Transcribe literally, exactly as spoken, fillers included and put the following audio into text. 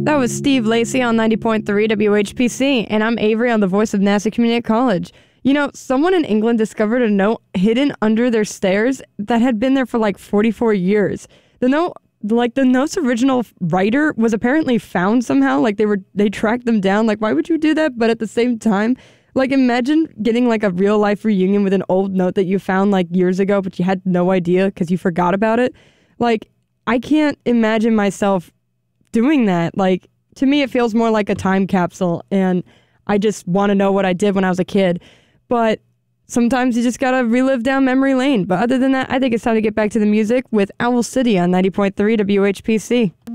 That was Steve Lacey on ninety point three W H P C, and I'm Avery on the voice of Nassau Community College. You know, someone in England discovered a note hidden under their stairs that had been there for like forty-four years. The note, like the note's original writer was apparently found somehow, like they were, they tracked them down. Like, why would you do that? But at the same time, like imagine getting like a real life reunion with an old note that you found like years ago, but you had no idea because you forgot about it. Like, I can't imagine myself doing that. Like, to me, it feels more like a time capsule, and I just want to know what I did when I was a kid. But sometimes you just gotta relive down memory lane. But other than that, I think it's time to get back to the music with Owl City on ninety point three W H P C.